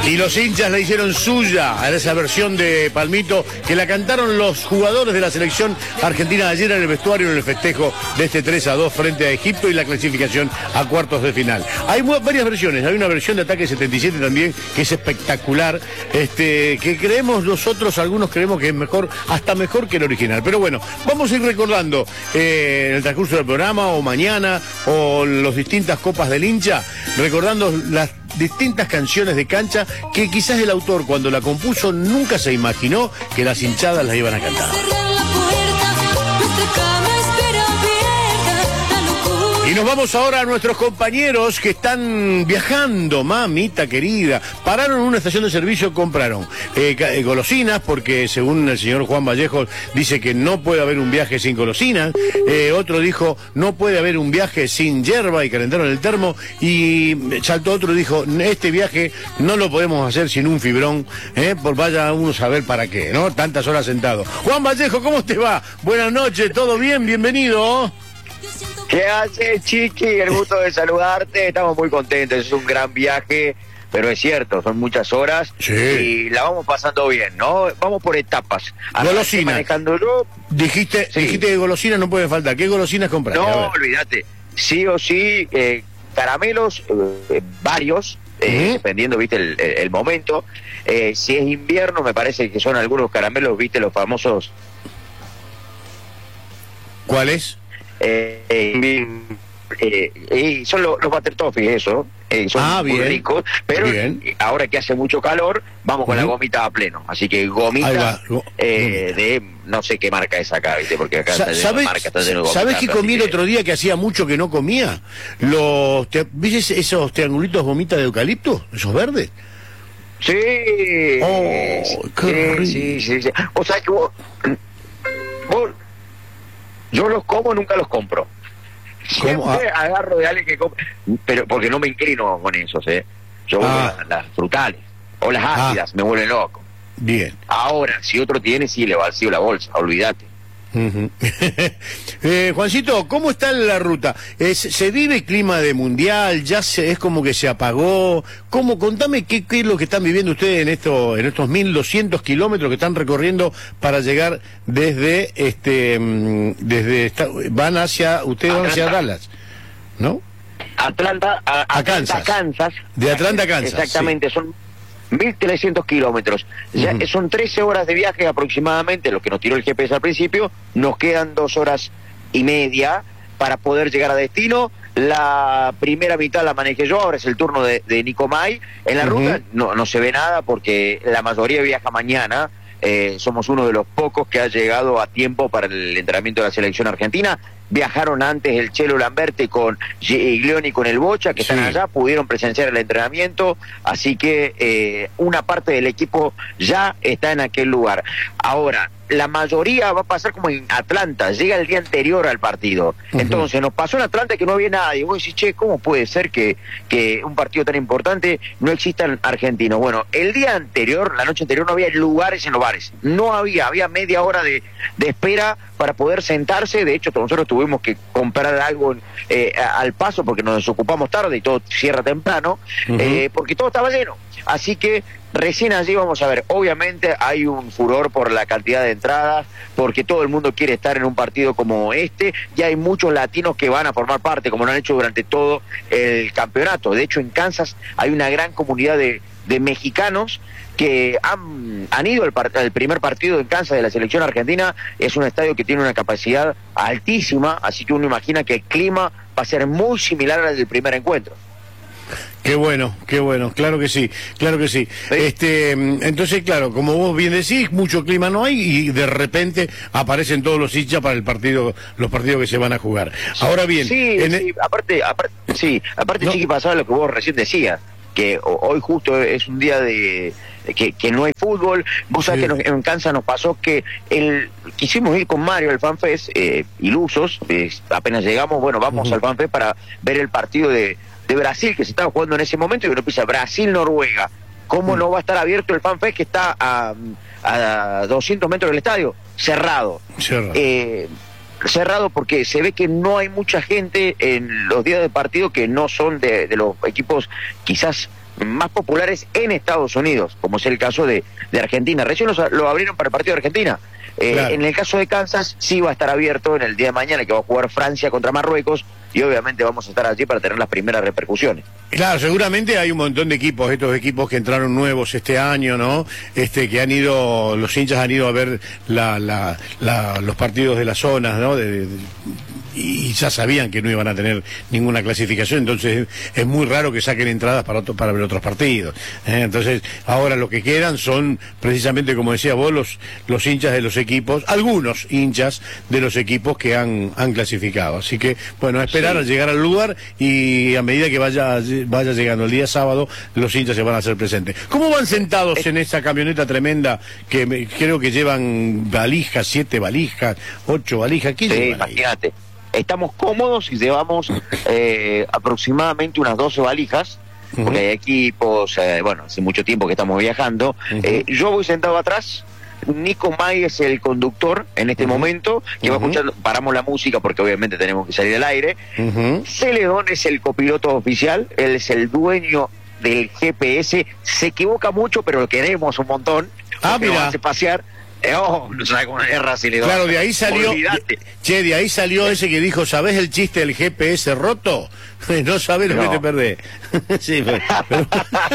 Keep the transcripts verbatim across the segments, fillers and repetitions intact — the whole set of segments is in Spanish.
Y los hinchas la hicieron suya a esa versión de Palmito que la cantaron los jugadores de la selección argentina ayer en el vestuario en el festejo de este tres a dos frente a Egipto y la clasificación a cuartos de final. Hay varias versiones, hay una versión de Ataque setenta y siete también que es espectacular, este, que creemos nosotros, algunos creemos que es mejor, hasta mejor que el original. Pero bueno, vamos a ir recordando eh, en el transcurso del programa o mañana o las distintas copas del hincha, recordando las distintas canciones de cancha que quizás el autor cuando la compuso nunca se imaginó que las hinchadas las iban a cantar. Y nos vamos ahora a nuestros compañeros que están viajando, mamita querida. Pararon en una estación de servicio, compraron eh, eh, golosinas, porque según el señor Juan Vallejo dice que no puede haber un viaje sin golosinas. Eh, otro dijo, no puede haber un viaje sin yerba, y calentaron el termo. Y saltó otro y dijo, este viaje no lo podemos hacer sin un fibrón, eh, por vaya uno a saber para qué, ¿no? Tantas horas sentado. Juan Vallejo, ¿cómo te va? Buenas noches, ¿todo bien? Bienvenido. ¿Qué haces, Chiqui? El gusto de saludarte. Estamos muy contentos. Es un gran viaje, pero es cierto, son muchas horas. Sí. Y la vamos pasando bien, ¿no? Vamos por etapas. Golosina. Manejándolo. Dijiste, Sí. dijiste que golosinas no pueden faltar. ¿Qué golosinas compraste? No, olvídate. Sí o sí, eh, caramelos, eh, varios, eh, Uh-huh. dependiendo, viste, el, el, el momento. Eh, si es invierno, me parece que son algunos caramelos, viste, los famosos... ¿Cuáles? Eh, eh, eh, eh, son los, los butter toffees, eso, eh, son Ah, muy bien. ricos, pero Bien. ahora que hace mucho calor, vamos con Ujú. la gomita a pleno, así que Ahí gomita va, go- eh, de no sé qué marca es acá, ¿viste? Porque acá Sa- está lleno de ¿Sabes, marca, está lleno de ¿sabes gomitas, qué así comí el que- otro día que hacía mucho que no comía? Los, te- ¿Viste esos triangulitos gomitas de eucalipto? ¿Esos verdes? Sí, Oh, qué rico. sí, sí, sí, sí. O sea que vos, vos- yo los como, nunca los compro. ¿Cómo? Siempre agarro de alguien que compra, pero porque no me inclino con esos, ¿eh? Yo Ah. las, las frutales o las Ah. ácidas, me vuelven loco. Bien. Ahora, si otro tiene, sí le vacío la bolsa, olvídate. Ujú. eh, Juancito, ¿cómo está la ruta? Es, ¿Se vive clima de mundial? ¿Ya se, es como que se apagó? ¿Cómo? Contame qué, qué es lo que están viviendo ustedes en, esto, en estos mil doscientos kilómetros que están recorriendo para llegar desde... este mm, desde esta- van hacia... Ustedes van hacia Atlanta. Dallas, ¿no? Atlanta a, A Atlanta, Kansas. Kansas. De Atlanta a Kansas, Exactamente, son mil trescientos kilómetros. Ya, Ujú. son trece horas de viaje aproximadamente, lo que nos tiró el G P S al principio. Nos quedan dos horas y media para poder llegar a destino. La primera mitad la manejé yo, ahora es el turno de, de Nico May. En la Ujú. ruta no, no se ve nada porque la mayoría viaja mañana. Eh, somos uno de los pocos que ha llegado a tiempo para el entrenamiento de la selección argentina. Viajaron antes el Chelo Lamberti con Giglioni, con el Bocha, que Sí. están allá, pudieron presenciar el entrenamiento, así que eh, una parte del equipo ya está en aquel lugar. Ahora, la mayoría va a pasar como en Atlanta, llega el día anterior al partido. Ujú. Entonces, nos pasó en Atlanta que no había nadie. Vos decís, che, ¿cómo puede ser que, que un partido tan importante no existan argentinos? Bueno, el día anterior, la noche anterior, no había lugares en los bares. No había, había media hora de, de espera para poder sentarse. De hecho, nosotros tuvimos que comprar algo eh, al paso porque nos desocupamos tarde y todo cierra temprano, Ujú. eh, porque todo estaba lleno. Así que recién allí vamos a ver, obviamente hay un furor por la cantidad de entradas, porque todo el mundo quiere estar en un partido como este, y hay muchos latinos que van a formar parte, como lo han hecho durante todo el campeonato. De hecho, en Kansas hay una gran comunidad de, de mexicanos que han, han ido al, par- al primer partido en Kansas de la selección argentina. Es un estadio que tiene una capacidad altísima, así que uno imagina que el clima va a ser muy similar al del primer encuentro. Qué bueno, qué bueno, claro que sí, claro que sí. Sí. Este, entonces, claro, como vos bien decís, mucho clima no hay y de repente aparecen todos los hinchas para el partido, los partidos que se van a jugar. Ahora bien, Sí, en sí, aparte, aparte, sí, aparte, No. Chiqui, pasaba lo que vos recién decías, que ho- hoy justo es un día de que, que no hay fútbol. Vos sabés Sí. que nos- en Kansas nos pasó que el quisimos ir con Mario al FanFest, eh, ilusos, eh, apenas llegamos, bueno, vamos Ujú. al FanFest para ver el partido de, de Brasil que se estaba jugando en ese momento, y uno piensa, Brasil-Noruega, ¿cómo Mm. no va a estar abierto el FanFest que está a, a doscientos metros del estadio? Cerrado. Cerrado. Eh, cerrado porque se ve que no hay mucha gente en los días de partido que no son de, de los equipos quizás más populares en Estados Unidos, como es el caso de, de Argentina. Recién lo, lo abrieron para el partido de Argentina. Eh, claro. En el caso de Kansas sí va a estar abierto en el día de mañana, que va a jugar Francia contra Marruecos, y obviamente vamos a estar allí para tener las primeras repercusiones. Claro, seguramente hay un montón de equipos, estos equipos que entraron nuevos este año, ¿no? Este, que han ido, los hinchas han ido a ver la, la, la, los partidos de las zonas, ¿no? De, de, y ya sabían que no iban a tener ninguna clasificación, entonces es muy raro que saquen entradas para otro, para ver otros partidos, ¿eh? Entonces ahora lo que quedan son precisamente, como decía vos, los, los hinchas de los equipos, algunos hinchas de los equipos que han, han clasificado, así que bueno, a esperar sí. a llegar al lugar, y a medida que vaya, vaya llegando el día sábado, los hinchas se van a hacer presentes. ¿Cómo van sentados en esa camioneta tremenda que me, creo que llevan valijas, siete valijas, ocho valijas? ¿Qué sí, llevan imagínate. Ahí? Estamos cómodos y llevamos eh, aproximadamente unas doce valijas, uh-huh. porque hay equipos, eh, bueno, hace mucho tiempo que estamos viajando. Uh-huh. eh, yo voy sentado atrás, Nico May es el conductor en este uh-huh. momento, que uh-huh. va escuchando, paramos la música porque obviamente tenemos que salir al aire. Uh-huh. Celedón es el copiloto oficial, él es el dueño del G P S, se equivoca mucho, pero lo queremos un montón, ah, mira. Nos hace pasear. Eh, oh, no sabe cómo erra si le doy. Claro, de ahí salió, de, che, de ahí salió ese que dijo, ¿sabés el chiste del G P S roto? No sabés lo no. que te perdés. Sí, pero, pero...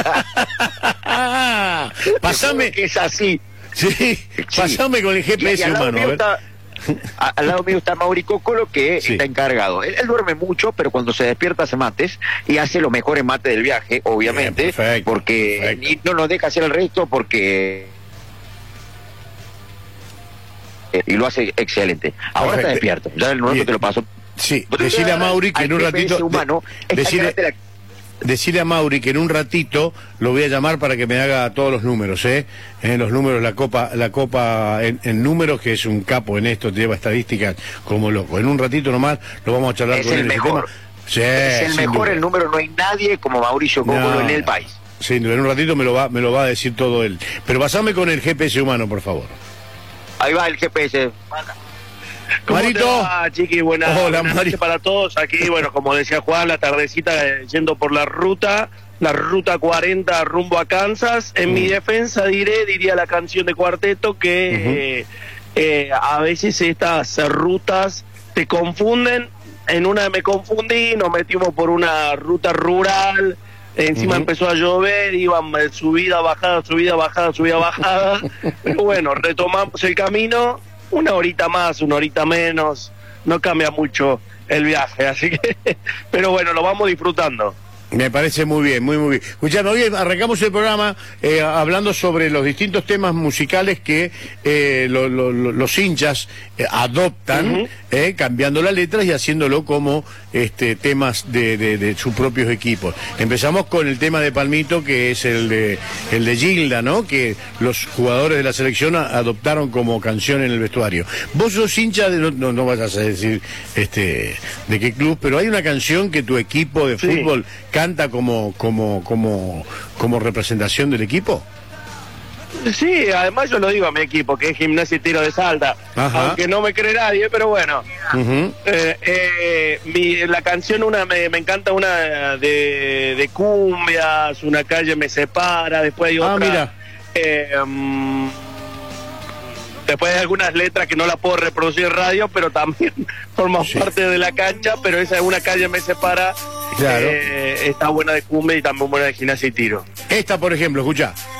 Pasame. Que es así. Sí, sí, pasame con el G P S y, y humano. A ver. Está, a, al lado mío está Mauri Cocolo, que sí. está encargado. Él, él duerme mucho, pero cuando se despierta hace mates y hace los mejores mates del viaje, obviamente, bien, perfecto, porque perfecto. Y no nos deja hacer el resto porque... y lo hace excelente. Ahora perfecto. Está despierto. Ya el nuevo te lo paso. Sí, decirle a Mauri que en un ratito... Humano, de, decirle, la... decirle a Mauri que en un ratito lo voy a llamar para que me haga todos los números, ¿eh? En los números, la Copa, la Copa en, en números, que es un capo en esto, lleva estadísticas como loco. En un ratito nomás lo vamos a charlar es con el él. Mejor. Sí, es el mejor, duda. El número, no hay nadie como Mauricio Cocolo no. en el país. Sí, en un ratito me lo va, me lo va a decir todo él. Pero pasame con el G P S humano, por favor. Ahí va el G P S. ¿Cómo Marito. te va, Chiqui? Buenas, Hola, buenas noches para todos. Aquí, bueno, como decía Juan, la tardecita eh, yendo por la ruta, la ruta cuarenta rumbo a Kansas. En uh-huh. mi defensa diré, diría la canción de Cuarteto, que uh-huh. eh, eh, a veces estas rutas te confunden. En una me confundí, nos metimos por una ruta rural. Encima uh-huh. empezó a llover, iban subida, bajada, subida, bajada, subida, bajada. Pero bueno, retomamos el camino, una horita más, una horita menos, no cambia mucho el viaje, así que, pero bueno, lo vamos disfrutando. Me parece muy bien, muy muy bien. Escuchame, hoy arrancamos el programa eh, hablando sobre los distintos temas musicales que eh, lo, lo, lo, los hinchas eh, adoptan, uh-huh. eh, cambiando las letras y haciéndolo como este temas de, de, de sus propios equipos. Empezamos con el tema de Palmito, que es el de el de Gilda, ¿no? Que los jugadores de la selección adoptaron como canción en el vestuario. Vos sos hincha de, no, no, no vayas a decir este de qué club, pero hay una canción que tu equipo de fútbol sí. canta como como como como representación del equipo. Sí, además yo lo digo a mi equipo, que es Gimnasia y Tiro de Salta. Ajá. Aunque no me cree nadie, pero bueno. Uh-huh. eh, eh, mi, la canción, una me, me encanta una de, de cumbias, Una calle me separa, después hay otra. Ah, mira. Eh, um, después hay algunas letras que no las puedo reproducir en radio, pero también forman sí. parte de la cancha, pero esa es Una calle me separa. Claro. Eh, está buena de cumbia y también buena de Gimnasia y Tiro. Esta, por ejemplo, escuchá.